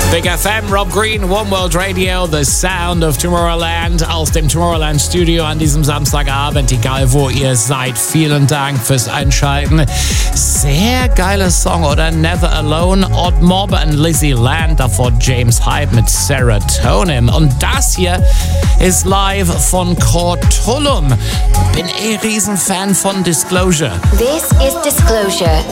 Big FM, Rob Green, One World Radio, The Sound of Tomorrowland aus dem Tomorrowland Studio an diesem Samstagabend, egal wo ihr seid. Vielen Dank fürs Einschalten. Sehr geiler Song, oder? Never Alone, Odd Mob und Lizzie Land, davor James Hype mit Serotonin. Und das hier ist live von Cortulum. Bin Riesenfan von Disclosure. This is Disclosure.